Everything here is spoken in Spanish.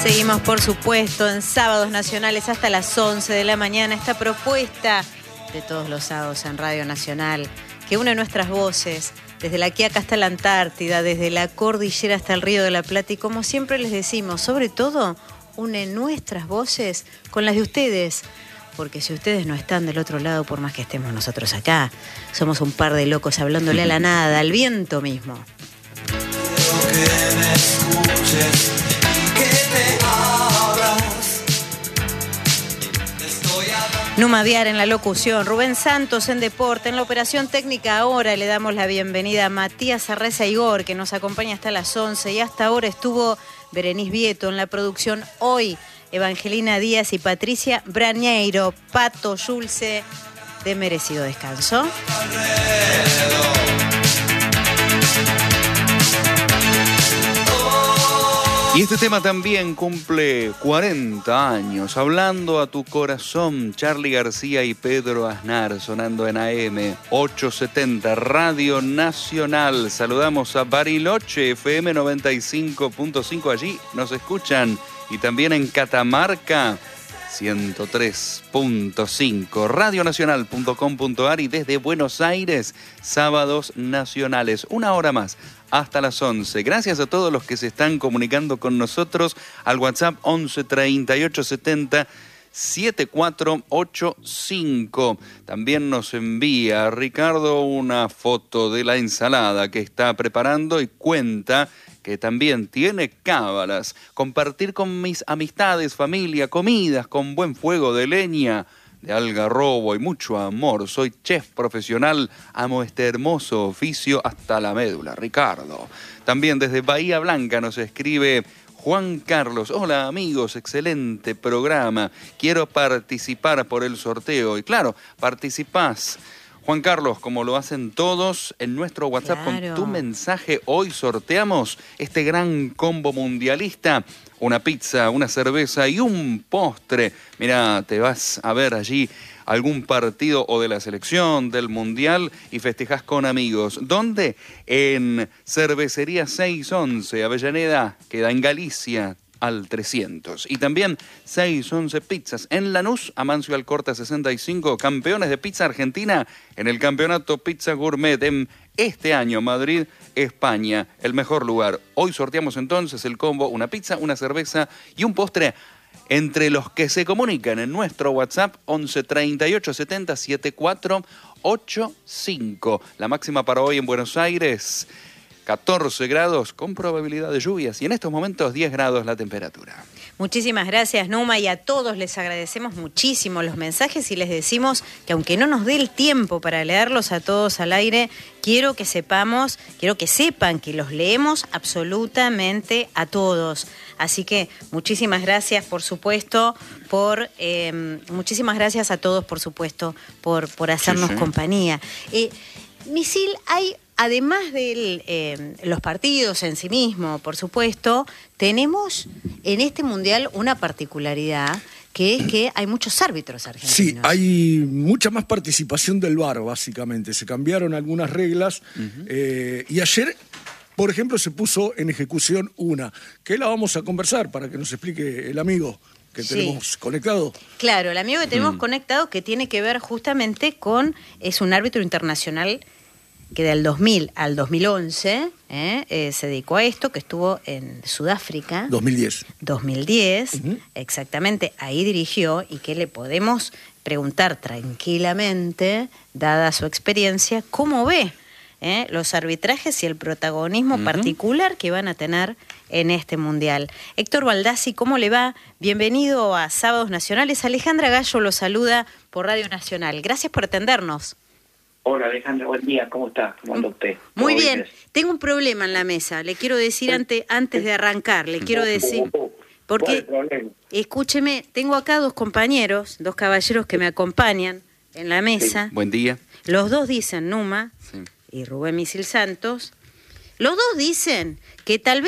Seguimos, por supuesto, en Sábados Nacionales hasta las 11 de la mañana. Esta propuesta de todos los sábados en Radio Nacional, que une nuestras voces, desde la Quiaca hasta la Antártida, desde la cordillera hasta el Río de la Plata, y como siempre les decimos, sobre todo, une nuestras voces con las de ustedes. Porque si ustedes no están del otro lado, por más que estemos nosotros acá, somos un par de locos hablándole a la nada, al viento mismo. Que me escuches y que te abras. Numa Viar en la locución, Rubén Santos en deporte, en la operación técnica. Ahora le damos la bienvenida a Matías Arreza Igor, que nos acompaña hasta las 11, y hasta ahora estuvo Berenice Vieto en la producción. Hoy Evangelina Díaz y Patricia Brañeiro. Pato Yulce, de merecido descanso. Y este tema también cumple 40 años. Hablando a tu corazón, Charly García y Pedro Aznar, sonando en AM 870 Radio Nacional. Saludamos a Bariloche, FM 95.5. Allí nos escuchan. Y también en Catamarca, 103.5, radionacional.com.ar, y desde Buenos Aires, Sábados Nacionales, una hora más, hasta las 11. Gracias a todos los que se están comunicando con nosotros al WhatsApp 11 38 70 7485. También nos envía Ricardo una foto de la ensalada que está preparando y cuenta que también tiene cábalas. Compartir con mis amistades, familia, comidas con buen fuego de leña, de algarrobo y mucho amor. Soy chef profesional, amo este hermoso oficio hasta la médula. Ricardo. También desde Bahía Blanca nos escribe Juan Carlos. Hola amigos, excelente programa. Quiero participar por el sorteo. Y claro, participás, Juan Carlos, como lo hacen todos, en nuestro WhatsApp. Claro. Con tu mensaje hoy sorteamos este gran combo mundialista. Una pizza, una cerveza y un postre. Mirá, te vas a ver allí algún partido o de la selección, del mundial, y festejás con amigos. ¿Dónde? En Cervecería 611, Avellaneda, queda en Galicia, al 300. Y también 611 Pizzas en Lanús, Amancio Alcorta 65, campeones de pizza argentina en el campeonato Pizza Gourmet en este año, Madrid, España, el mejor lugar. Hoy sorteamos entonces el combo, una pizza, una cerveza y un postre entre los que se comunican en nuestro WhatsApp 11 38 70 7485. La máxima para hoy en Buenos Aires, 14 grados con probabilidad de lluvias, y en estos momentos 10 grados la temperatura. Muchísimas gracias, Numa, y a todos les agradecemos muchísimo los mensajes, y les decimos que aunque no nos dé el tiempo para leerlos a todos al aire, quiero que sepan que los leemos absolutamente a todos. Así que muchísimas gracias, por supuesto, muchísimas gracias a todos, por supuesto, por hacernos compañía. Misil, hay, además de los partidos en sí mismo, por supuesto, tenemos en este mundial una particularidad, que es que hay muchos árbitros argentinos. Sí, hay mucha más participación del VAR, básicamente. Se cambiaron algunas reglas, y ayer, por ejemplo, se puso en ejecución una, que la vamos a conversar para que nos explique el amigo que tenemos conectado. Claro, el amigo que tenemos conectado, que tiene que ver justamente con, es un árbitro internacional que del 2000 al 2011 se dedicó a esto, que estuvo en Sudáfrica. 2010, exactamente, ahí dirigió, y que le podemos preguntar tranquilamente, dada su experiencia, cómo ve los arbitrajes y el protagonismo particular que van a tener en este mundial. Héctor Baldassi, ¿cómo le va? Bienvenido a Sábados Nacionales. Alejandra Gallo lo saluda por Radio Nacional. Gracias por atendernos. Hola Alejandra, buen día, ¿cómo está? ¿Cómo anda usted? Muy bien, tengo un problema en la mesa, le quiero decir antes de arrancar, porque, escúcheme, tengo acá dos caballeros que me acompañan en la mesa. Sí. Buen día. Los dos dicen Numa y Rubén Misil Santos, los dos dicen que tal vez